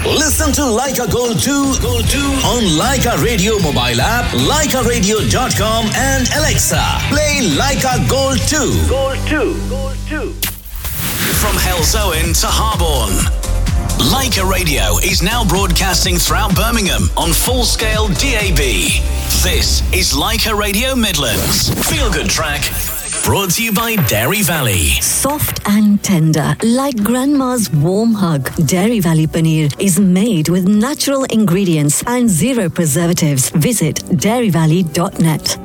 Listen to Leica Gold 2 on Leica Radio mobile app, leicaradio.com and Alexa. Play Leica Gold 2. Gold 2. From Halesowen to Harborne, Leica Radio is now broadcasting throughout Birmingham on full-scale DAB. This is Leica Radio Midlands. Feel Good Track. Brought to you by Dairy Valley. Soft and tender, like grandma's warm hug. Dairy Valley paneer is made with natural ingredients and zero preservatives. Visit dairyvalley.net.